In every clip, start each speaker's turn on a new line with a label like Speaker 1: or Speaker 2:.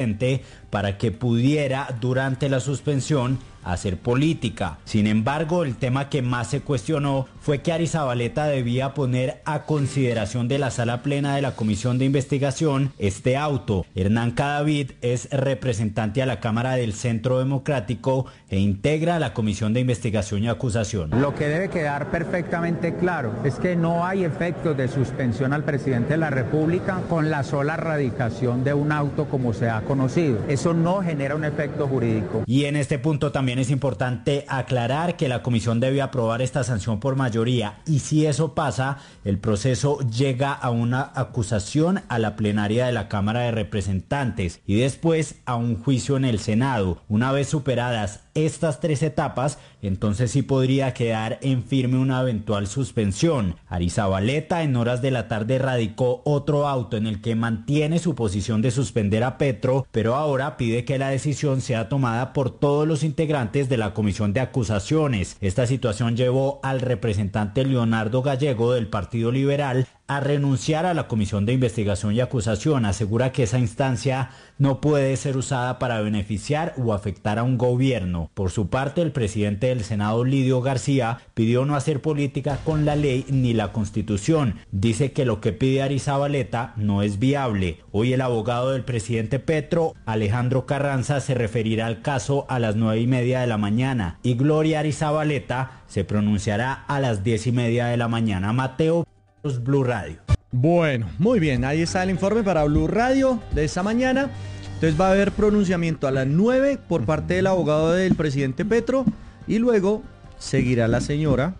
Speaker 1: para que pudiera, durante la suspensión, hacer política. Sin embargo, el tema que más se cuestionó fue que Arizabaleta debía poner a consideración de la sala plena de la Comisión de Investigación este auto. Hernán Cadavid es representante a la Cámara del Centro Democrático e integra la Comisión de Investigación y Acusación.
Speaker 2: Lo que debe quedar perfectamente claro es que no hay efectos de suspensión al presidente de la República con la sola radicación de un auto como se ha conocido. Eso no genera un efecto jurídico.
Speaker 1: Y en este punto también es importante aclarar que la comisión debe aprobar esta sanción por mayoría, y si eso pasa, el proceso llega a una acusación a la plenaria de la Cámara de Representantes y después a un juicio en el Senado. Una vez superadas estas 3 etapas, entonces sí podría quedar en firme una eventual suspensión. Arizabaleta en horas de la tarde radicó otro auto en el que mantiene su posición de suspender a Petro, pero ahora pide que la decisión sea tomada por todos los integrantes de la Comisión de Acusaciones. Esta situación llevó al representante Leonardo Gallego del Partido Liberal a renunciar a la Comisión de Investigación y Acusación. Asegura que esa instancia no puede ser usada para beneficiar o afectar a un gobierno. Por su parte, el presidente del Senado, Lidio García, pidió no hacer política con la ley ni la Constitución. Dice que lo que pide Arizabaleta no es viable. Hoy el abogado del presidente Petro, Alejandro Carranza, se referirá al caso a las 9:30 de la mañana y Gloria Arizabaleta se pronunciará a las 10:30 de la mañana. Mateo, Blue Radio.
Speaker 3: Bueno, muy bien, ahí está el informe para Blue Radio de esta mañana. Entonces va a haber pronunciamiento a las 9 por parte del abogado del presidente Petro y luego seguirá la señora,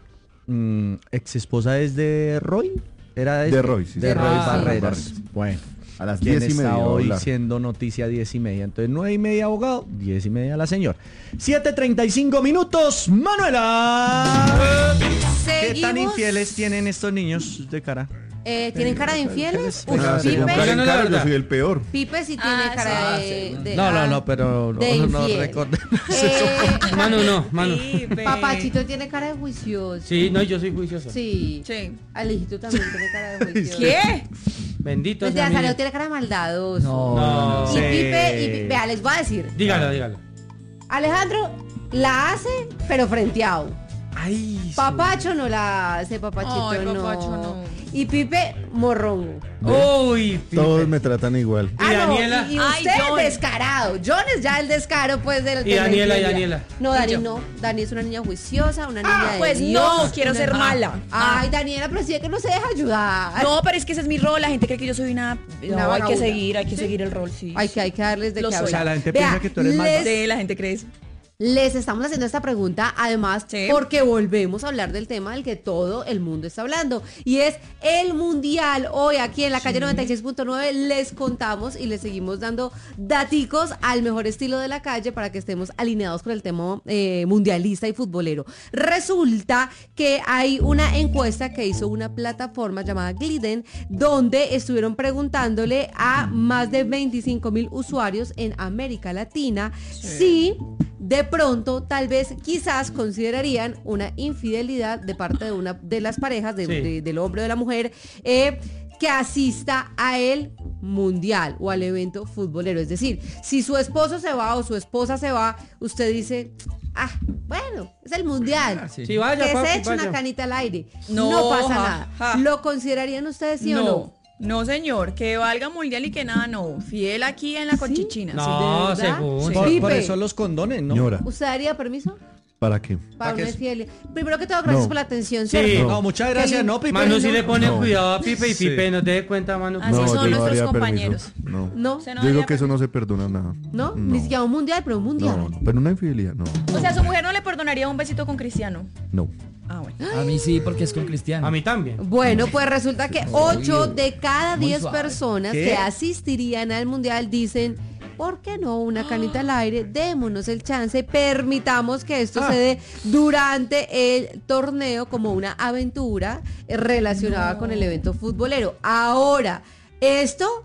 Speaker 3: ex esposa de Roy. ¿Era
Speaker 4: de Roy? Sí,
Speaker 3: de Roy
Speaker 4: Barreras.
Speaker 3: Barreras. Bueno,
Speaker 4: a las
Speaker 3: quien
Speaker 4: 10:30
Speaker 3: está hoy
Speaker 4: hablar.
Speaker 3: siendo noticia 10:30. Entonces 9:30 abogado, 10:30 la señora. 7:35 minutos, Manuela. ¿Qué tan infieles tienen estos niños de cara?
Speaker 5: ¿Tienen cara de infieles? Uy,
Speaker 4: Según
Speaker 5: Pipe,
Speaker 4: Karen Caro, yo soy el peor.
Speaker 5: Pipe sí tiene cara de
Speaker 3: No, pero
Speaker 5: de
Speaker 3: no
Speaker 5: infiel.
Speaker 3: recordemos eso.
Speaker 6: Manu.
Speaker 5: Papachito tiene cara de juicioso.
Speaker 6: Sí, no, yo soy juicioso.
Speaker 5: Sí. Alejito también tiene cara de juicioso.
Speaker 6: ¿Qué? Bendito
Speaker 5: Pues de
Speaker 6: sea mi
Speaker 5: Jaleo
Speaker 6: Dios.
Speaker 5: tiene cara de maldadoso.
Speaker 6: No.
Speaker 5: Y
Speaker 3: Sí.
Speaker 5: Pipe, vea, les voy a decir.
Speaker 6: Dígalo.
Speaker 5: Alejandro la hace, pero frenteado.
Speaker 6: Ay,
Speaker 5: Papacho no la hace, Papachito
Speaker 7: Ay,
Speaker 5: no.
Speaker 7: Papacho no.
Speaker 5: Y Pipe, morrongo.
Speaker 6: Uy, Pipe.
Speaker 4: Todos me tratan igual.
Speaker 6: ¿Y Daniela?
Speaker 5: Y
Speaker 7: Ay,
Speaker 5: usted
Speaker 7: John.
Speaker 5: descarado. John es ya el descaro, pues, del
Speaker 6: ¿Y Daniela,
Speaker 5: de la
Speaker 6: y Daniela?
Speaker 5: No,
Speaker 7: ¿Y
Speaker 5: Dani
Speaker 7: yo?
Speaker 5: no. Dani es una niña juiciosa, una niña de
Speaker 7: Pues
Speaker 5: Dios,
Speaker 7: no, quiero
Speaker 5: una-
Speaker 7: ser mala.
Speaker 5: Ay, Daniela, pero sí es que no se deja ayudar.
Speaker 7: No, pero es que ese es mi rol. La gente cree que yo soy una. No, hay que
Speaker 5: vagabunda.
Speaker 7: seguir el rol, sí.
Speaker 5: Hay que darles de
Speaker 7: Lo
Speaker 5: qué
Speaker 7: soy.
Speaker 5: hablar.
Speaker 3: O sea, la gente
Speaker 5: Vea,
Speaker 3: piensa que tú eres malvada.
Speaker 7: Sí, la gente cree eso.
Speaker 5: Les estamos haciendo esta pregunta, además,
Speaker 7: Sí.
Speaker 5: porque volvemos a hablar del tema del que todo el mundo está hablando, y es el Mundial. Hoy aquí en la calle 96.9 les contamos y les seguimos dando daticos al mejor estilo de la calle para que estemos alineados con el tema mundialista y futbolero. Resulta que hay una encuesta que hizo una plataforma llamada Gliden, donde estuvieron preguntándole a más de 25,000 usuarios en América Latina si de pronto, tal vez, quizás considerarían una infidelidad de parte de una de las parejas, del hombre o de la mujer, que asista a el mundial o al evento futbolero. Es decir, si su esposo se va o su esposa se va, usted dice, bueno, es el mundial.
Speaker 6: Sí, vaya,
Speaker 5: que
Speaker 6: papi,
Speaker 5: se eche
Speaker 6: vaya.
Speaker 5: una canita al aire.
Speaker 7: No,
Speaker 5: No pasa
Speaker 7: ja,
Speaker 5: nada.
Speaker 7: ja.
Speaker 5: ¿Lo considerarían ustedes sí o no?
Speaker 7: No, señor, que valga mundial y que nada, no. Fiel aquí en la conchichina.
Speaker 6: No,
Speaker 5: ¿De verdad?
Speaker 6: según.
Speaker 7: Sí.
Speaker 3: Por
Speaker 5: Pipe.
Speaker 3: eso los condones, ¿no?
Speaker 4: Señora,
Speaker 5: ¿Usted daría permiso?
Speaker 4: ¿para qué?
Speaker 5: Para
Speaker 3: que
Speaker 5: una
Speaker 3: es-
Speaker 5: infidelidad. Primero que todo, gracias
Speaker 4: No.
Speaker 5: por la atención,
Speaker 6: Sí.
Speaker 5: ¿cierto?
Speaker 3: No, muchas gracias,
Speaker 5: Qué
Speaker 3: no, Pipe.
Speaker 6: Manu sí le pone
Speaker 4: No.
Speaker 6: cuidado a Pipe y
Speaker 3: Sí.
Speaker 6: Pipe no te dé cuenta, Manu.
Speaker 7: Así
Speaker 4: No,
Speaker 7: son
Speaker 4: yo no
Speaker 7: nuestros
Speaker 4: daría
Speaker 7: compañeros.
Speaker 4: permiso. No.
Speaker 5: No,
Speaker 7: Se no
Speaker 4: Yo digo
Speaker 7: daría
Speaker 4: que eso no se perdona nada.
Speaker 5: no, ni siquiera un mundial, pero un mundial.
Speaker 4: No, pero una infidelidad, no.
Speaker 7: O sea, su mujer no le perdonaría un besito con Cristiano.
Speaker 4: No.
Speaker 7: Ah, bueno.
Speaker 8: A mí sí, porque es con Cristiano.
Speaker 6: A mí también.
Speaker 5: Bueno, pues resulta que 8 de cada
Speaker 8: Muy
Speaker 5: 10
Speaker 8: suave.
Speaker 5: personas
Speaker 3: ¿Qué?
Speaker 5: que asistirían al mundial dicen, ¿por qué no una canita al aire? Démonos el chance, permitamos que esto se dé durante el torneo como una aventura relacionada con el evento futbolero. Ahora, esto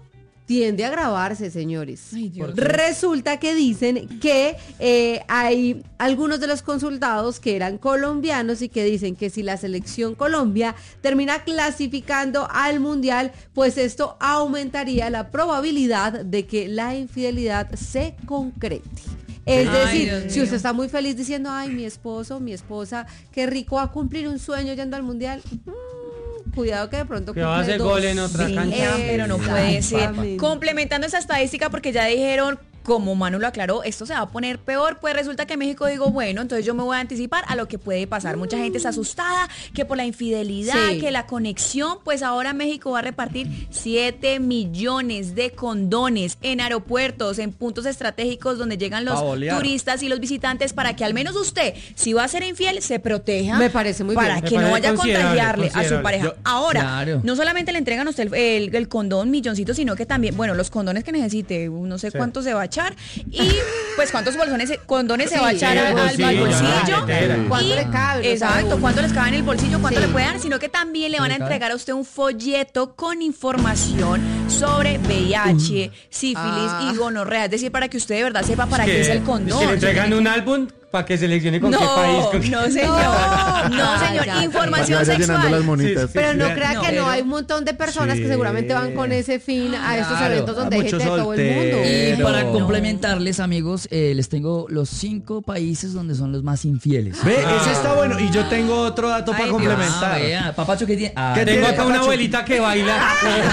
Speaker 5: tiende a agravarse, señores.
Speaker 7: Ay, Dios.
Speaker 5: Resulta que dicen que hay algunos de los consultados que eran colombianos y que dicen que si la selección Colombia termina clasificando al Mundial, pues esto aumentaría la probabilidad de que la infidelidad se concrete. Es
Speaker 7: Ay,
Speaker 5: decir,
Speaker 7: Dios
Speaker 5: si
Speaker 7: mío.
Speaker 5: usted está muy feliz diciendo, ay, mi esposo, mi esposa, qué rico va a cumplir un sueño yendo al Mundial, cuidado que de pronto
Speaker 6: Que va a hacer gol en otra cancha.
Speaker 7: Venga, pero no puede ser.
Speaker 5: Exactamente.
Speaker 7: Complementando esa estadística, porque ya dijeron, como Manu lo aclaró, esto se va a poner peor, pues resulta que México digo, bueno, entonces yo me voy a anticipar a lo que puede pasar. Mucha gente está asustada, que por la infidelidad,
Speaker 5: Sí.
Speaker 7: que la conexión, pues ahora México va a repartir 7 millones de condones en aeropuertos, en puntos estratégicos donde llegan los
Speaker 3: Pa' bolear.
Speaker 7: turistas y los visitantes, para que al menos usted, si va a ser infiel, se proteja.
Speaker 5: Me parece muy
Speaker 7: para
Speaker 5: bien.
Speaker 7: que
Speaker 6: Me
Speaker 7: no
Speaker 6: parece
Speaker 7: vaya a contagiarle a su
Speaker 6: considerable.
Speaker 7: pareja.
Speaker 3: Yo-
Speaker 7: Ahora,
Speaker 8: Claro.
Speaker 7: no solamente le entregan a usted el condón milloncito, sino que también, bueno, los condones que necesite, no sé cuánto se va a echar y pues cuántos condones se va a
Speaker 5: Sí,
Speaker 7: echar
Speaker 5: el
Speaker 7: al
Speaker 6: bolsillo,
Speaker 7: bolsillo.
Speaker 6: billetera.
Speaker 5: ¿Cuánto
Speaker 7: Y-
Speaker 5: le cabe? No sabe
Speaker 7: Exacto,
Speaker 5: uno.
Speaker 7: cuánto les cabe en el bolsillo, cuánto
Speaker 5: Sí.
Speaker 7: le puede dar, sino que también le van a
Speaker 8: ¿Le cabe?
Speaker 7: entregar a usted un folleto con información sobre VIH, sífilis
Speaker 5: Ah.
Speaker 7: y gonorrea, es decir, para que usted de verdad sepa para
Speaker 6: Que-
Speaker 7: qué es el condón.
Speaker 6: Que le entregan un álbum para que seleccione con qué país. con qué-
Speaker 7: No, señor. No, señor.
Speaker 5: Ya, ya.
Speaker 7: Información
Speaker 4: Vaya llenando
Speaker 7: sexual.
Speaker 4: las monitas.
Speaker 5: Pero no
Speaker 3: Sí,
Speaker 5: crea
Speaker 7: no,
Speaker 5: que
Speaker 7: pero-
Speaker 5: no hay un montón de personas que
Speaker 3: Sí.
Speaker 5: seguramente van con ese fin a estos
Speaker 8: Claro,
Speaker 5: eventos donde
Speaker 3: a
Speaker 5: hay gente de
Speaker 3: muchos
Speaker 5: todo el mundo.
Speaker 3: solteros.
Speaker 8: Y para
Speaker 3: No.
Speaker 8: complementarles, amigos, les tengo los 5 países donde son los más infieles.
Speaker 3: Ve, ese está bueno. Y yo tengo otro dato
Speaker 7: Ay,
Speaker 3: para
Speaker 7: Dios.
Speaker 3: complementar.
Speaker 8: Ah, vea, Papacho, ¿qué tiene? Ah,
Speaker 3: ¿Qué
Speaker 6: Tengo
Speaker 3: tiene,
Speaker 6: acá una
Speaker 3: Papacho?
Speaker 6: abuelita que baila.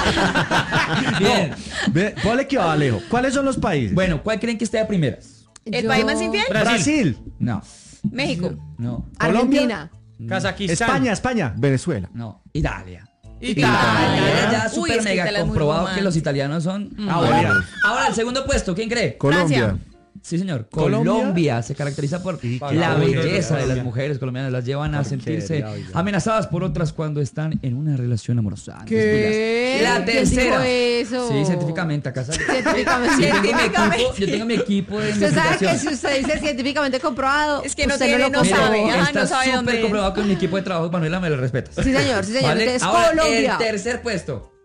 Speaker 8: bien.
Speaker 3: Ve, ponle que va, Alejo. ¿Cuáles son los países?
Speaker 8: Bueno, ¿cuál creen que esté a primeras?
Speaker 7: ¿El
Speaker 5: Yo-
Speaker 7: país más infiel?
Speaker 3: Brasil,
Speaker 8: No,
Speaker 7: México.
Speaker 8: no,
Speaker 5: Argentina.
Speaker 6: Kazajistán.
Speaker 3: España.
Speaker 4: Venezuela.
Speaker 8: no. Italia.
Speaker 7: Italia.
Speaker 8: Ya
Speaker 7: Uy,
Speaker 8: súper
Speaker 7: es que
Speaker 8: mega
Speaker 7: Italia es muy
Speaker 8: comprobado que
Speaker 7: romántico.
Speaker 8: los italianos son...
Speaker 3: Ahora.
Speaker 8: Ahora, el segundo puesto, ¿quién cree?
Speaker 4: Colombia.
Speaker 8: Sí, señor.
Speaker 3: Colombia.
Speaker 8: Colombia se caracteriza por
Speaker 3: Y
Speaker 8: la
Speaker 6: qué
Speaker 8: belleza de
Speaker 6: Colombia.
Speaker 8: las mujeres colombianas. Las llevan a
Speaker 3: Porquería,
Speaker 8: sentirse
Speaker 3: oiga.
Speaker 8: amenazadas por otras cuando están en una relación amorosa.
Speaker 5: ¿Qué?
Speaker 8: La
Speaker 5: ¿Quién dijo
Speaker 8: tercera.
Speaker 5: eso?
Speaker 8: Sí, científicamente. Acá sale.
Speaker 5: Científicamente.
Speaker 8: Yo tengo mi equipo de
Speaker 5: Usted sabe que
Speaker 8: investigación.
Speaker 5: si usted dice científicamente comprobado,
Speaker 7: Es que no
Speaker 5: usted
Speaker 7: tiene,
Speaker 5: lo
Speaker 7: no
Speaker 5: comprueba.
Speaker 7: sabe. Ajá,
Speaker 8: está
Speaker 7: no sabe
Speaker 8: súper
Speaker 7: dónde es.
Speaker 8: comprobado con mi equipo de trabajo, Manuela, me lo respetas.
Speaker 5: Sí, señor,
Speaker 8: ¿Vale?
Speaker 5: Es
Speaker 8: Ahora,
Speaker 5: Colombia.
Speaker 8: el tercer puesto.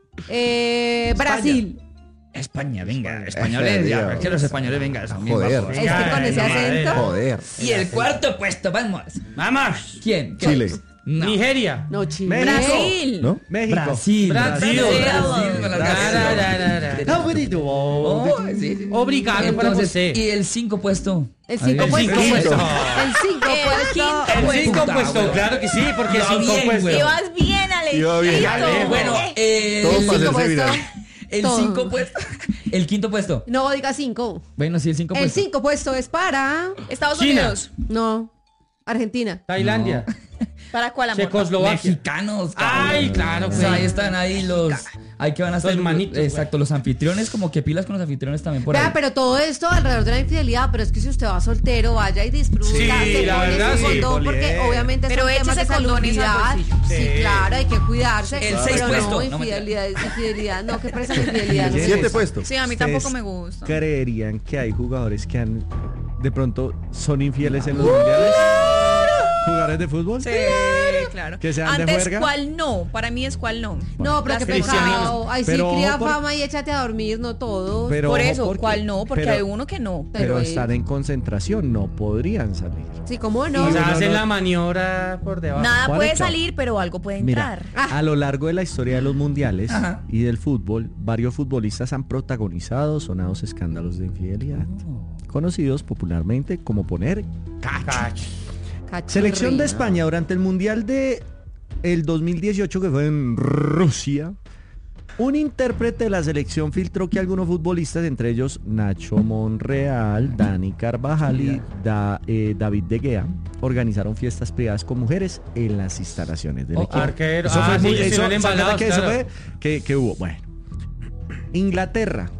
Speaker 5: Brasil.
Speaker 8: España, venga, españoles,
Speaker 4: Dios.
Speaker 8: ya, es que los españoles, venga, son bien
Speaker 4: Joder.
Speaker 8: guapos.
Speaker 5: Es que con ese acento.
Speaker 4: Joder.
Speaker 8: Y el cuarto puesto, vamos.
Speaker 6: Vamos.
Speaker 8: ¿Quién?
Speaker 4: Chile.
Speaker 8: No.
Speaker 6: Nigeria.
Speaker 5: No, Chile.
Speaker 3: México.
Speaker 7: Brasil.
Speaker 4: ¿No?
Speaker 3: México.
Speaker 8: Brasil.
Speaker 6: Brasil.
Speaker 8: con las
Speaker 6: Ra, ra, ra, ra, ra.
Speaker 8: ganas. Oh, sí, sí.
Speaker 6: Obrigado para
Speaker 8: Entonces,
Speaker 6: você.
Speaker 8: y el 5 puesto.
Speaker 5: El 5
Speaker 6: El
Speaker 5: puesto.
Speaker 6: cinco puesto.
Speaker 5: El 5 puesto.
Speaker 6: El 5
Speaker 8: Puta,
Speaker 6: puesto,
Speaker 8: güey.
Speaker 6: claro que sí, porque
Speaker 8: Iba
Speaker 6: 5
Speaker 8: bien,
Speaker 6: puestos.
Speaker 8: güey.
Speaker 7: Ibas bien, Alejito.
Speaker 4: Iba bien.
Speaker 8: Bueno,
Speaker 4: Todo
Speaker 8: el
Speaker 4: para
Speaker 5: cinco
Speaker 4: hacerse
Speaker 5: puesto.
Speaker 4: viral.
Speaker 8: el
Speaker 5: todo.
Speaker 8: 5 puesto. El quinto puesto.
Speaker 5: No, diga 5.
Speaker 8: Bueno, sí, el 5
Speaker 5: El
Speaker 8: puesto.
Speaker 5: 5 puesto es para...
Speaker 7: Estados
Speaker 6: China.
Speaker 7: Unidos.
Speaker 5: No, Argentina.
Speaker 6: Tailandia.
Speaker 7: ¿Para cuál, amor?
Speaker 6: Checoslovaquia.
Speaker 8: Mexicanos.
Speaker 6: Ay, claro,
Speaker 8: O sea,
Speaker 6: pues.
Speaker 8: ahí están ahí los... Ahí que van a ser
Speaker 6: Los manitos, güey.
Speaker 8: exacto, los anfitriones, como que pilas con los anfitriones también por
Speaker 5: Vea,
Speaker 8: ahí.
Speaker 5: pero todo esto alrededor de la infidelidad, pero es que si usted va soltero, vaya y disfruta,
Speaker 6: Sí,
Speaker 5: se
Speaker 6: la
Speaker 5: pone
Speaker 6: verdad,
Speaker 5: su
Speaker 6: sí,
Speaker 5: condón, porque
Speaker 3: Polié.
Speaker 5: obviamente
Speaker 7: Pero
Speaker 5: son temas de
Speaker 7: échese condones al
Speaker 5: salubridad.
Speaker 7: bolsillo.
Speaker 5: Sí,
Speaker 6: Sí.
Speaker 5: claro, hay que cuidarse.
Speaker 8: El
Speaker 5: pero
Speaker 8: seis
Speaker 5: no,
Speaker 8: puesto. No,
Speaker 5: infidelidad, no, que presa la infidelidad. no.
Speaker 4: 7 puestos.
Speaker 7: Sí, a mí tampoco me gusta.
Speaker 3: ¿Creerían que hay jugadores que han de pronto son infieles en los mundiales? ¿Jugadores de fútbol?
Speaker 7: Sí, claro.
Speaker 3: Que sean de
Speaker 7: Antes,
Speaker 3: juerga.
Speaker 7: ¿cuál no? Para mí es cuál no.
Speaker 5: No, pero qué
Speaker 7: Cristiano.
Speaker 5: pecado. Ay, sí,
Speaker 3: Pero
Speaker 5: cría
Speaker 3: ojo por-
Speaker 5: fama y échate a dormir, no todos.
Speaker 3: Pero
Speaker 7: Por
Speaker 3: ojo,
Speaker 7: eso,
Speaker 3: porque-
Speaker 7: ¿cuál no? Porque
Speaker 3: pero-
Speaker 7: hay uno que no.
Speaker 3: Pero
Speaker 5: Pero
Speaker 3: están en concentración, no podrían salir.
Speaker 5: Sí, ¿cómo no?
Speaker 6: O sea,
Speaker 3: no,
Speaker 6: hacen
Speaker 3: no.
Speaker 6: la maniobra por debajo.
Speaker 7: Nada
Speaker 3: ¿Cuál
Speaker 7: puede
Speaker 3: es, chao?
Speaker 7: salir, pero algo puede
Speaker 3: Mira,
Speaker 7: entrar.
Speaker 3: a lo largo de la historia de los mundiales
Speaker 8: Ajá.
Speaker 3: y del fútbol, varios futbolistas han protagonizado sonados escándalos de infidelidad, conocidos popularmente como poner
Speaker 6: Cacho.
Speaker 3: Selección de
Speaker 5: Cachorrina.
Speaker 3: España durante el Mundial de el 2018 que fue en Rusia. Un intérprete de la selección filtró que algunos futbolistas, entre ellos Nacho Monreal, Dani Carvajal y David De Gea, organizaron fiestas privadas con mujeres en las instalaciones del
Speaker 8: Oh,
Speaker 3: equipo.
Speaker 6: arquero.
Speaker 3: Eso
Speaker 6: Ah,
Speaker 3: fue
Speaker 6: sí,
Speaker 3: muy-
Speaker 6: ellos
Speaker 3: eso-
Speaker 6: estuvieron
Speaker 3: ¿se acuerda
Speaker 6: embalados,
Speaker 3: que eso
Speaker 6: claro.
Speaker 3: fue? Que hubo. Bueno. Inglaterra.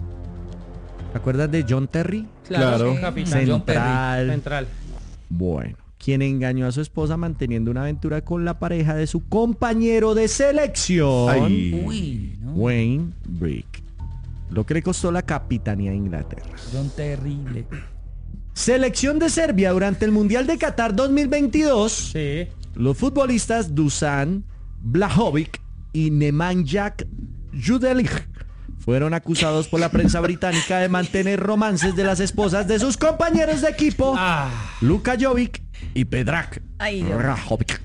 Speaker 3: ¿Te acuerdas de John Terry?
Speaker 4: Claro.
Speaker 6: sí, capitán.
Speaker 8: John Perry.
Speaker 3: Central.
Speaker 6: Central.
Speaker 3: Bueno, quien engañó a su esposa manteniendo una aventura con la pareja de su compañero de selección,
Speaker 4: Ay.
Speaker 8: Uy, ¿no?
Speaker 3: Wayne Brick, lo que le costó la capitanía de Inglaterra.
Speaker 8: Son terribles.
Speaker 3: Selección de Serbia durante el Mundial de Qatar 2022.
Speaker 6: Sí.
Speaker 3: Los futbolistas Dusan Blahovic y Nemanja Judelic fueron acusados por la prensa británica de mantener romances de las esposas de sus compañeros de equipo, Luka Jovic y Predrag Rajovic,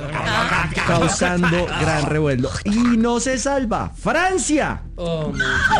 Speaker 3: causando gran revuelo. Y no se salva Francia.
Speaker 6: Oh,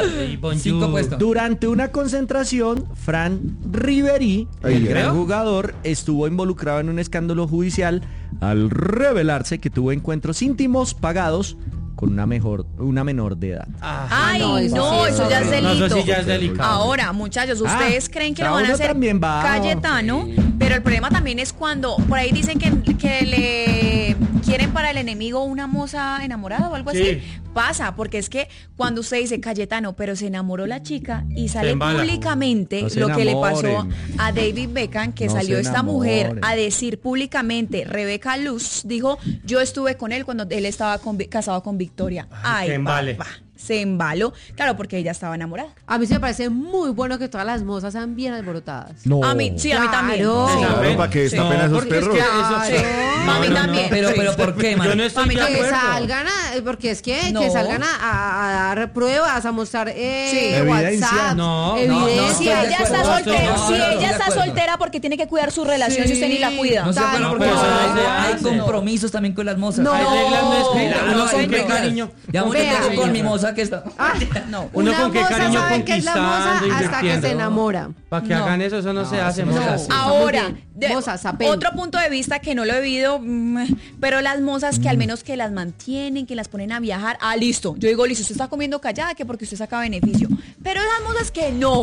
Speaker 8: 5 puestos.
Speaker 3: Durante una concentración, Fran Ribéry, el gran jugador, estuvo involucrado en un escándalo judicial al revelarse que tuvo encuentros íntimos pagados con una menor de edad.
Speaker 7: Ay,
Speaker 5: no,
Speaker 7: eso ya es delito.
Speaker 6: No, eso sí ya es delicado.
Speaker 7: Ahora, muchachos, ustedes creen que lo van a
Speaker 3: Uno
Speaker 7: hacer
Speaker 3: también va.
Speaker 7: Cayetano, pero el problema también es cuando por ahí dicen que le quieren para el enemigo una moza enamorada o algo así. Pasa, porque es que cuando usted dice Cayetano, pero se enamoró la chica y sale públicamente
Speaker 3: No se
Speaker 7: lo que le pasó
Speaker 3: enamoren.
Speaker 7: a David Beckham, que
Speaker 3: No
Speaker 7: salió
Speaker 3: se
Speaker 7: esta mujer
Speaker 3: enamoren.
Speaker 7: a decir públicamente, Rebeca Luz dijo, yo estuve con él cuando él estaba casado con Victoria. Ay,
Speaker 6: qué embale.
Speaker 7: papá, se embaló, claro, porque ella estaba enamorada.
Speaker 5: A mí se me parece muy bueno que todas las mozas sean bien alborotadas.
Speaker 3: No.
Speaker 7: A mí, sí, a mí también.
Speaker 5: Claro.
Speaker 7: Sí.
Speaker 4: Claro, para que destapen a esos
Speaker 6: porque es
Speaker 4: perros.
Speaker 6: que eso
Speaker 7: Sí. A mí también.
Speaker 8: Pero ¿por qué, man?
Speaker 6: Yo no estoy de
Speaker 5: Que
Speaker 6: acuerdo.
Speaker 5: salgan porque es que
Speaker 7: No.
Speaker 5: salgan a dar pruebas, a mostrar
Speaker 3: Evidencia.
Speaker 5: WhatsApp,
Speaker 6: No,
Speaker 5: evidencia.
Speaker 7: Si ella está
Speaker 8: No,
Speaker 7: soltera,
Speaker 8: no,
Speaker 7: si
Speaker 8: no,
Speaker 7: ella
Speaker 8: de
Speaker 7: está
Speaker 8: acuerdo.
Speaker 7: soltera porque tiene que cuidar su relación si usted ni la cuida.
Speaker 8: No se
Speaker 5: Tal
Speaker 8: acuerdan porque
Speaker 6: cual.
Speaker 8: hay
Speaker 6: No.
Speaker 8: compromisos también con las mozas.
Speaker 5: No.
Speaker 6: Hay reglas no escritas.
Speaker 8: Claro,
Speaker 6: Uno
Speaker 8: hay
Speaker 6: con qué
Speaker 8: reglas.
Speaker 6: cariño.
Speaker 8: Ya mucho
Speaker 5: Vea.
Speaker 8: tengo con mi moza que está.
Speaker 7: No.
Speaker 6: Uno
Speaker 5: Una
Speaker 6: con qué
Speaker 5: moza
Speaker 6: cariño
Speaker 5: sabe que es la moza
Speaker 6: conquistando,
Speaker 5: hasta que
Speaker 6: invirtiendo.
Speaker 5: se enamora.
Speaker 6: Para que
Speaker 7: No.
Speaker 6: hagan eso no se hace.
Speaker 8: no se
Speaker 6: moza.
Speaker 8: hace.
Speaker 7: Ahora,
Speaker 5: Muy bien. Mozas, apen.
Speaker 7: otro punto de vista que no lo he vivido, pero las mozas que al menos que las mantienen, que las ponen a viajar, listo. Yo digo, listo, usted está comiendo callada que porque usted saca beneficio. Pero las mozas que no.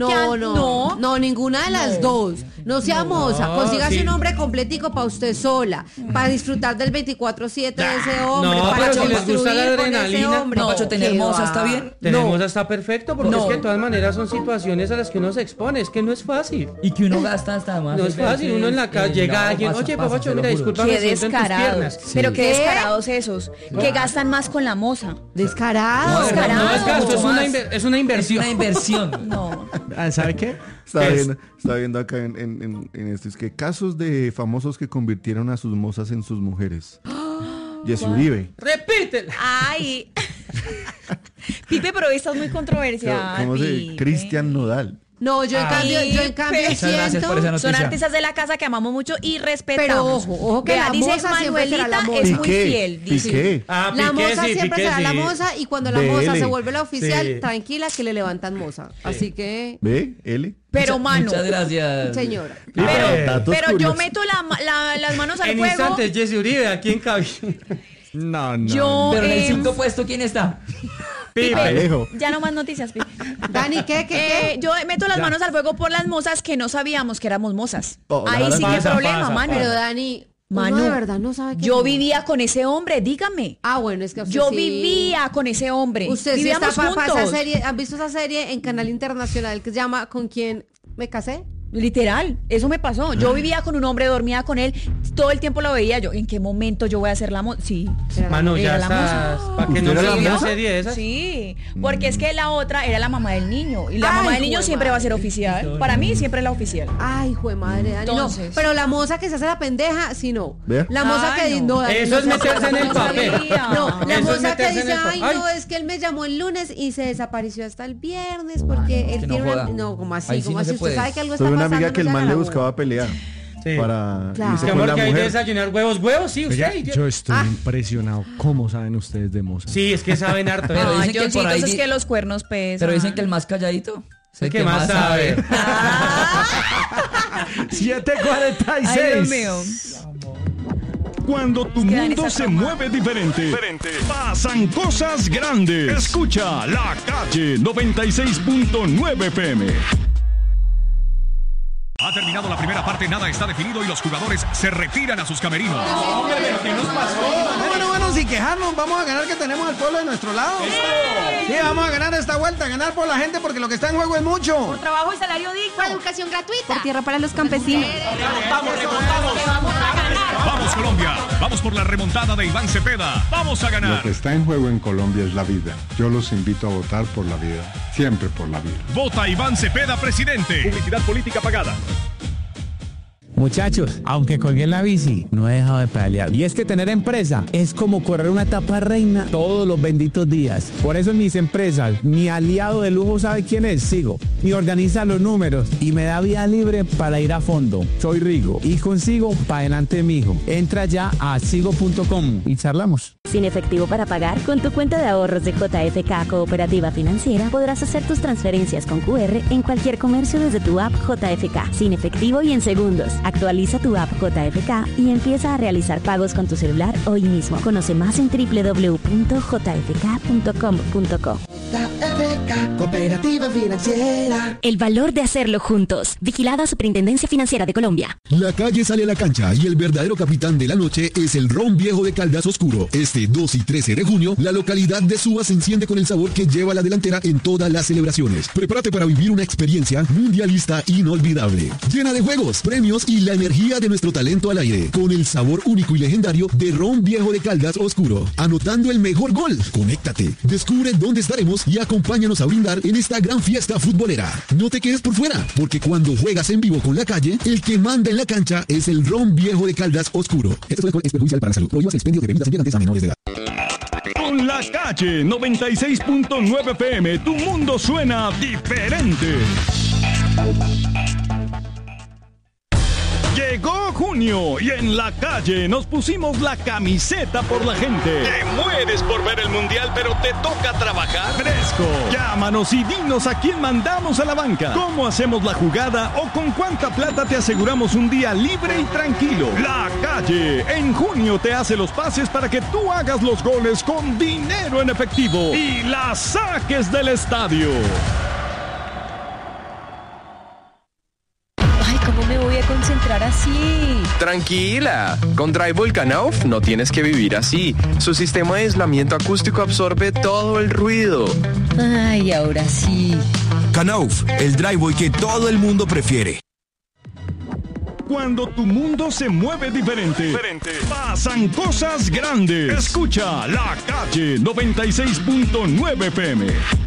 Speaker 5: No, ninguna de las dos. No sea moza, consígase
Speaker 6: sí.
Speaker 5: un hombre completico para usted sola, para disfrutar del 24/7 de ese hombre,
Speaker 6: no,
Speaker 5: para
Speaker 6: pero si les gusta la
Speaker 5: construir con ese
Speaker 6: adrenalina.
Speaker 5: hombre.
Speaker 8: No, Pacho, tener
Speaker 5: ¿qué
Speaker 8: moza
Speaker 5: va?
Speaker 8: está bien.
Speaker 6: Tenemos hasta perfecto, porque
Speaker 7: No.
Speaker 6: es que de todas maneras son situaciones a las que uno se expone, es que no es fácil.
Speaker 8: Y que uno gasta hasta más.
Speaker 6: No es fácil, uno en la casa llega alguien, oye, papacho, mira, disculpa,
Speaker 7: Qué
Speaker 6: me siento en tus
Speaker 7: descarados.
Speaker 6: piernas.
Speaker 7: Pero qué
Speaker 5: ¿Qué?
Speaker 7: descarados esos. Que gastan más con la moza.
Speaker 5: Descarado.
Speaker 8: No,
Speaker 7: Descarado.
Speaker 6: No es gasto, es una,
Speaker 8: más.
Speaker 6: es una
Speaker 8: Es
Speaker 6: inversión.
Speaker 8: una inversión.
Speaker 7: No.
Speaker 3: ¿Sabe qué?
Speaker 4: Estaba viendo acá en esto, es que casos de famosos que convirtieron a sus mozas en sus mujeres. Jesse Uribe.
Speaker 6: Repítela.
Speaker 7: Ay. Pipe, pero esta es muy controversial.
Speaker 4: ¿Cómo se
Speaker 7: Pipe.
Speaker 4: Cristian Nodal.
Speaker 5: No, yo en cambio
Speaker 8: Muchas gracias por esa
Speaker 5: siento.
Speaker 8: noticia.
Speaker 7: Son artistas de la casa que amamos mucho y respetamos.
Speaker 5: Pero ojo que la
Speaker 7: dice
Speaker 5: moza siempre será la
Speaker 7: Manuelita
Speaker 5: moza.
Speaker 7: es muy fiel. Dice.
Speaker 4: Piqué.
Speaker 6: Ah,
Speaker 5: La
Speaker 6: Piqué,
Speaker 5: moza
Speaker 6: sí,
Speaker 5: siempre
Speaker 6: Piqué,
Speaker 5: será la
Speaker 6: sí.
Speaker 5: moza y cuando la
Speaker 4: BL.
Speaker 5: moza se vuelve la oficial,
Speaker 6: Sí.
Speaker 5: tranquila que le levantan moza. Así que,
Speaker 4: ¿Ve? L.
Speaker 7: Pero Manu,
Speaker 8: Muchas gracias.
Speaker 5: señora.
Speaker 4: Datos
Speaker 7: pero yo
Speaker 4: curiosos.
Speaker 7: meto las manos al
Speaker 6: En
Speaker 7: fuego.
Speaker 6: instantes, Jesse Uribe, aquí en cabina.
Speaker 3: No.
Speaker 7: Yo,
Speaker 8: Pero en el 5 puesto, ¿quién está?
Speaker 7: Pipe,
Speaker 4: Alejo.
Speaker 7: ya no más noticias, Pipe.
Speaker 5: Dani, ¿qué?
Speaker 7: Yo meto las manos al fuego por las mozas que no sabíamos que éramos mozas.
Speaker 4: Oh,
Speaker 7: Ahí
Speaker 4: la
Speaker 7: sí que
Speaker 6: pasa,
Speaker 7: problema,
Speaker 6: pasa,
Speaker 7: Manu.
Speaker 5: Pero Dani,
Speaker 7: Manu,
Speaker 5: uno de verdad no sabe qué
Speaker 7: yo
Speaker 5: es.
Speaker 7: vivía con ese hombre, dígame.
Speaker 5: Ah, bueno, es que usted
Speaker 7: Yo
Speaker 5: sí-
Speaker 7: vivía con ese hombre.
Speaker 5: Usted sí está
Speaker 7: Vivíamos
Speaker 5: para esa
Speaker 7: juntos.
Speaker 5: serie. ¿Han visto esa serie en Canal Internacional que se llama ¿Con quién me casé?
Speaker 7: Literal, eso me pasó. Yo vivía con un hombre, dormía con él, todo el tiempo lo veía yo. ¿En qué momento yo voy a ser la moza? Sí.
Speaker 6: Mano, ya
Speaker 7: Era la
Speaker 6: estás. ¿Para que
Speaker 4: ¿Usted
Speaker 6: no
Speaker 4: era la
Speaker 6: se una
Speaker 4: moza?
Speaker 6: serie de esas?
Speaker 7: Sí, porque es que la otra era la mamá del niño. Y la
Speaker 5: Ay,
Speaker 7: mamá del niño
Speaker 5: jue
Speaker 7: siempre va a ser
Speaker 5: madre.
Speaker 7: oficial. Para mí siempre es la oficial.
Speaker 5: Ay, jue madre, Dani.
Speaker 7: Entonces.
Speaker 5: No, pero la moza que se hace la pendeja, sí no.
Speaker 4: Vea.
Speaker 5: La moza
Speaker 7: Ay,
Speaker 5: que dice,
Speaker 7: no.
Speaker 5: no, Dani,
Speaker 6: Eso
Speaker 5: no
Speaker 6: es
Speaker 5: se
Speaker 6: meterse
Speaker 5: hace
Speaker 6: en el
Speaker 5: la
Speaker 6: papel.
Speaker 5: pendeja. No, la
Speaker 6: Eso es
Speaker 5: moza que
Speaker 6: meterse en
Speaker 5: dice,
Speaker 6: el
Speaker 5: ay,
Speaker 6: papel.
Speaker 5: no, es que él me llamó el lunes y se desapareció hasta el viernes porque él
Speaker 8: que no
Speaker 5: tiene una...
Speaker 8: joda.
Speaker 5: No, como así,
Speaker 8: Ahí sí
Speaker 5: como
Speaker 8: no
Speaker 5: así.
Speaker 8: se
Speaker 5: Usted
Speaker 8: puede.
Speaker 5: sabe que algo está
Speaker 4: Tuve una
Speaker 5: pasando.
Speaker 4: amiga que el
Speaker 5: no se
Speaker 4: man
Speaker 5: haga
Speaker 4: le
Speaker 5: la
Speaker 4: buscaba pelea
Speaker 6: Sí.
Speaker 4: para
Speaker 5: Claro.
Speaker 4: irse
Speaker 6: Que
Speaker 4: con
Speaker 6: amor,
Speaker 4: la
Speaker 6: que hay de
Speaker 4: mujer.
Speaker 6: desayunar huevos. Huevos, sí, usted.
Speaker 3: Oiga, yo estoy impresionado. ¿Cómo saben ustedes de moza?
Speaker 6: Sí, es que saben harto.
Speaker 8: Pero
Speaker 7: Ay,
Speaker 8: dicen que
Speaker 7: Johncito,
Speaker 8: por ahí
Speaker 7: eso es
Speaker 8: di-
Speaker 7: que los cuernos pesan.
Speaker 8: Pero dicen que el más calladito es el
Speaker 6: que más sabe.
Speaker 3: 7:46.
Speaker 7: Ay, Dios mío.
Speaker 9: Cuando tu
Speaker 7: que Dani
Speaker 9: mundo
Speaker 7: está
Speaker 9: se
Speaker 7: traumado.
Speaker 9: mueve diferente, pasan cosas grandes. Escucha La Calle 96.9 FM. Ha terminado la primera parte, nada está definido y los jugadores se retiran a sus camerinos.
Speaker 10: Bueno, sin quejarnos, vamos a ganar que tenemos al pueblo de nuestro lado. Sí, vamos a ganar esta vuelta, ganar por la gente porque lo que está en juego es mucho.
Speaker 7: Trabajo y salario digno.
Speaker 5: Educación gratuita.
Speaker 7: Por tierra para los campesinos.
Speaker 9: Vamos Colombia, vamos por la remontada de Iván Cepeda. Vamos a
Speaker 11: Lo
Speaker 9: ganar.
Speaker 11: que está en juego en Colombia es la vida. Yo los invito a votar por la vida, siempre por la vida.
Speaker 9: Vota Iván Cepeda, presidente. Publicidad política pagada.
Speaker 12: Muchachos, aunque colgué la bici, no he dejado de pedalear. Y es que tener empresa es como correr una etapa reina todos los benditos días. Por eso en mis empresas, mi aliado de lujo sabe quién es, Sigo. Y organiza los números y me da vía libre para ir a fondo. Soy Rigo y consigo pa' adelante mijo. Entra ya a sigo.com y charlamos.
Speaker 13: Sin efectivo para pagar, con tu cuenta de ahorros de JFK Cooperativa Financiera podrás hacer tus transferencias con QR en cualquier comercio desde tu app JFK, sin efectivo y en segundos. Actualiza tu app JFK y empieza a realizar pagos con tu celular hoy mismo. Conoce más en www.jfk.com.co.
Speaker 14: JFK Cooperativa Financiera.
Speaker 13: El valor de hacerlo juntos. Vigilada Superintendencia Financiera de Colombia.
Speaker 15: La calle sale a la cancha y el verdadero capitán de la noche es el ron viejo de Caldas Oscuro. Este 2 y 13 de junio, la localidad de Suba se enciende con el sabor que lleva la delantera en todas las celebraciones. Prepárate para vivir una experiencia mundialista inolvidable, llena de juegos, premios y la energía de nuestro talento al aire, con el sabor único y legendario de ron viejo de Caldas Oscuro. Anotando el mejor gol. Conéctate, descubre dónde estaremos y acompáñanos a brindar en esta gran fiesta futbolera. No te quedes por fuera, porque cuando juegas en vivo con la calle, el que manda en la cancha es el ron viejo de Caldas Oscuro. Este es perjudicial para la salud. Prohíbas el expendio de bebidas embriagantes a menores de edad.
Speaker 9: Con La Calle 96.9 FM, tu mundo suena diferente. Llegó junio y en La Calle nos pusimos la camiseta por la gente. Te mueres por ver el mundial, pero te toca trabajar. Fresco. Llámanos y dinos a quién mandamos a la banca, cómo hacemos la jugada o con cuánta plata te aseguramos un día libre y tranquilo. La Calle en junio te hace los pases para que tú hagas los goles con dinero en efectivo y la saques del estadio.
Speaker 7: ¿Cómo me voy a concentrar así?
Speaker 16: Tranquila, con Drywall Knauf no tienes que vivir así. Su sistema de aislamiento acústico absorbe todo el ruido.
Speaker 7: Ay, ahora sí.
Speaker 17: Knauf, el drywall que todo el mundo prefiere.
Speaker 9: Cuando tu mundo se mueve diferente, pasan cosas grandes. Escucha La Calle 96.9 FM.